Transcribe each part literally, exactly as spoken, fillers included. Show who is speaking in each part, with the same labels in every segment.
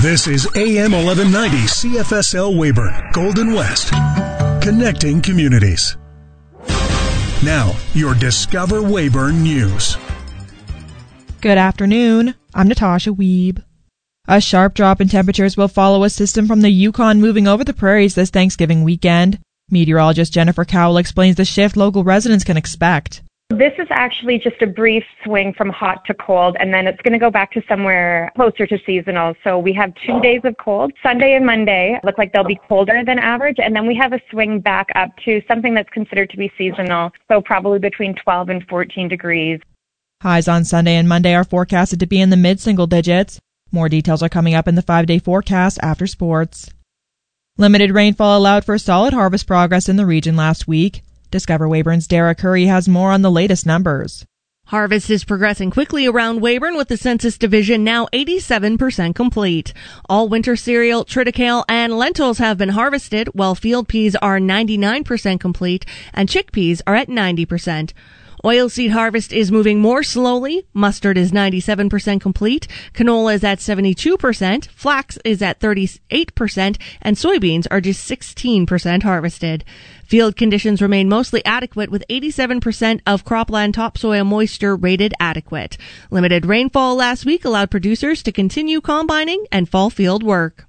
Speaker 1: This is A M eleven ninety C F S L Weyburn, Golden West, connecting communities. Now, your Discover Weyburn News.
Speaker 2: Good afternoon. I'm Natasha Wiebe. A sharp drop in temperatures will follow a system from the Yukon moving over the prairies this Thanksgiving weekend. Meteorologist Jennifer Cowell explains the shift local residents can expect.
Speaker 3: This is actually just a brief swing from hot to cold, and then it's going to go back to somewhere closer to seasonal. So we have two days of cold. Sunday and Monday look like they'll be colder than average, and then we have a swing back up to something that's considered to be seasonal, so probably between twelve and fourteen degrees.
Speaker 2: Highs on Sunday and Monday are forecasted to be in the mid-single digits. More details are coming up in the five-day forecast after sports. Limited rainfall allowed for solid harvest progress in the region last week. Discover Weyburn's Dara Curry has more on the latest numbers.
Speaker 4: Harvest is progressing quickly around Weyburn, with the census division now eighty-seven percent complete. All winter cereal, triticale, and lentils have been harvested, while field peas are ninety-nine percent complete and chickpeas are at ninety percent. Oilseed harvest is moving more slowly. Mustard is ninety-seven percent complete. Canola is at seventy-two percent. Flax is at thirty-eight percent. And soybeans are just sixteen percent harvested. Field conditions remain mostly adequate, with eighty-seven percent of cropland topsoil moisture rated adequate. Limited rainfall last week allowed producers to continue combining and fall field work.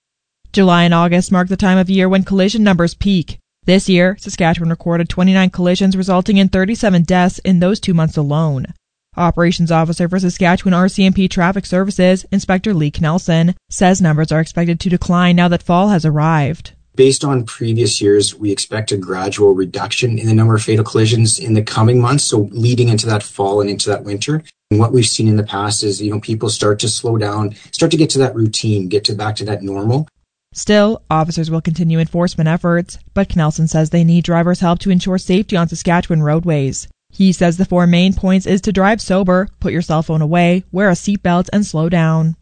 Speaker 2: July and August mark the time of year when collision numbers peak. This year, Saskatchewan recorded twenty-nine collisions, resulting in thirty-seven deaths in those two months alone. Operations Officer for Saskatchewan R C M P Traffic Services, Inspector Lee Knelson, says numbers are expected to decline now that fall has arrived.
Speaker 5: Based on previous years, we expect a gradual reduction in the number of fatal collisions in the coming months, so leading into that fall and into that winter. And what we've seen in the past is, you know, people start to slow down, start to get to that routine, get to back to that normal.
Speaker 2: Still, officers will continue enforcement efforts, but Knelson says they need drivers' help to ensure safety on Saskatchewan roadways. He says the four main points is to drive sober, put your cell phone away, wear a seatbelt, and slow down.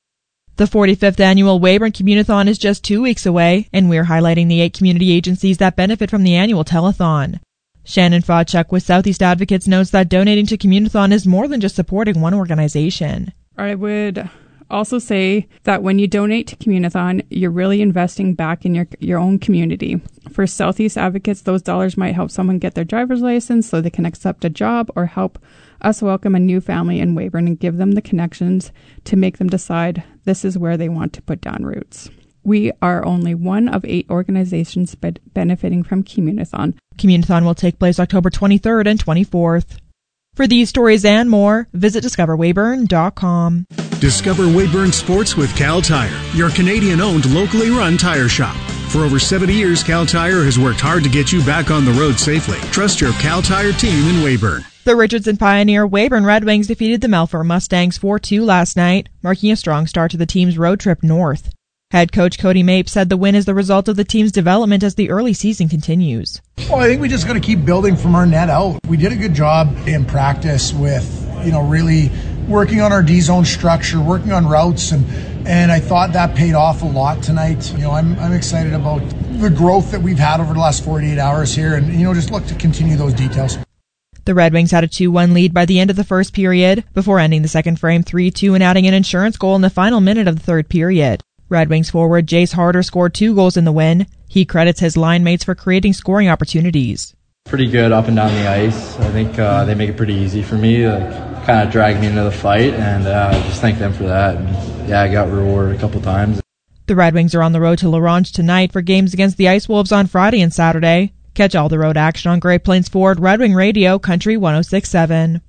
Speaker 2: The forty-fifth annual Weyburn Communithon is just two weeks away, and we're highlighting the eight community agencies that benefit from the annual telethon. Shannon Fodchuk with Southeast Advocates notes that donating to Communithon is more than just supporting one organization.
Speaker 6: I would also say that when you donate to Communithon, you're really investing back in your your own community. For Southeast Advocates, those dollars might help someone get their driver's license so they can accept a job, or help us welcome a new family in Weyburn and give them the connections to make them decide this is where they want to put down roots. We are only one of eight organizations be- benefiting from Communithon.
Speaker 2: Communithon will take place October twenty-third and twenty-fourth. For these stories and more, visit discover weyburn dot com.
Speaker 1: Discover Weyburn Sports with Cal Tire, your Canadian-owned, locally run tire shop. For over seventy years, Cal Tire has worked hard to get you back on the road safely. Trust your Cal Tire team in Weyburn.
Speaker 2: The Richardson Pioneer Weyburn Red Wings defeated the Melfort Mustangs four two last night, marking a strong start to the team's road trip north. Head coach Cody Mapes said the win is the result of the team's development as the early season continues.
Speaker 7: Well, I think we just got to keep building from our net out. We did a good job in practice with, you know, really working on our D-zone structure, working on routes, and and I thought that paid off a lot tonight. You know, I'm I'm excited about the growth that we've had over the last forty-eight hours here, and, you know, just look to continue those details.
Speaker 2: The Red Wings had a two one lead by the end of the first period, before ending the second frame three two and adding an insurance goal in the final minute of the third period. Red Wings forward Jace Harder scored two goals in the win. He credits his line mates for creating scoring opportunities.
Speaker 8: Pretty good up and down the ice. I think uh, they make it pretty easy for me, like, kind of drag me into the fight, and uh, just thank them for that. And, yeah, I got rewarded a couple times.
Speaker 2: The Red Wings are on the road to La Ronge tonight for games against the Ice Wolves on Friday and Saturday. Catch all the road action on Great Plains Ford Red Wing Radio, Country one oh six point seven.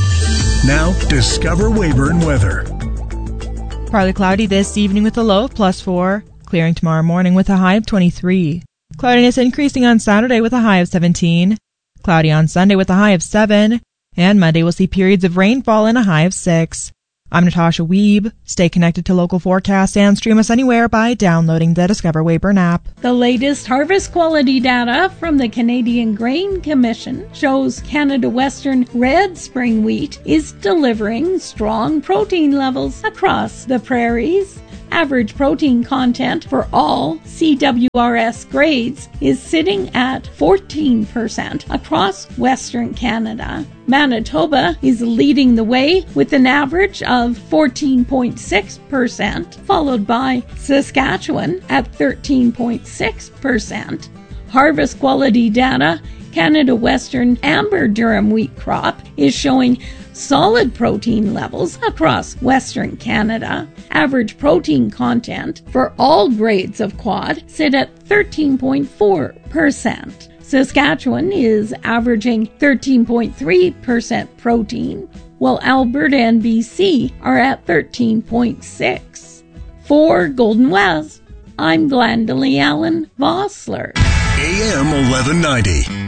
Speaker 1: Now, Discover Weyburn weather.
Speaker 2: Partly cloudy this evening with a low of plus four. Clearing tomorrow morning with a high of twenty-three. Cloudiness increasing on Saturday with a high of seventeen. Cloudy on Sunday with a high of seven. And Monday will see periods of rainfall and a high of six. I'm Natasha Wiebe. Stay connected to local forecasts and stream us anywhere by downloading the Discover Weyburn app.
Speaker 9: The latest harvest quality data from the Canadian Grain Commission shows Canada Western red spring wheat is delivering strong protein levels across the prairies Average protein content for all C W R S grades is sitting at fourteen percent across Western Canada. Manitoba is leading the way with an average of fourteen point six percent, followed by Saskatchewan at thirteen point six percent. Harvest quality data, Canada Western Amber Durum wheat crop is showing solid protein levels across Western Canada. Average protein content for all grades of quad sit at thirteen point four percent. Saskatchewan is averaging thirteen point three percent protein, while Alberta and B C are at thirteen point six. For Golden West, I'm Glendalee Allen Vossler.
Speaker 1: A M eleven ninety.